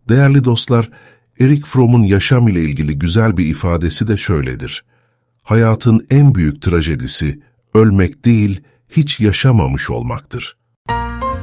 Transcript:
Değerli dostlar, Erich Fromm'un yaşam ile ilgili güzel bir ifadesi de şöyledir: hayatın en büyük trajedisi ölmek değil, hiç yaşamamış olmaktır.